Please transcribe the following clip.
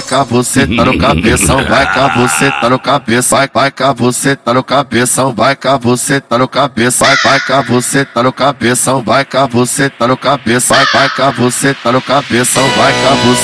cá você tá no cabeção, vai cá você tá no cabeça, vai cá você tá no cabeção, vai cá você tá no cabeça, vai cá você tá no cabeção, vai cá você tá no cabeça, vai cá você tá no cabeção, vai cá você